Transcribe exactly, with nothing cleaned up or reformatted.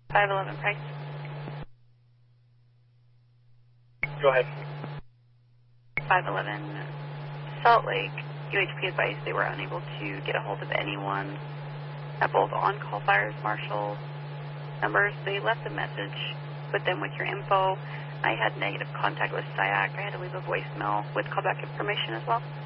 five eleven Price. Go ahead. five eleven Salt Lake. U H P advised they were unable to get a hold of anyone at both on-call fires marshal numbers. They left a message with them with your info. I had negative contact with S I A C. I had to leave a voicemail with callback information as well.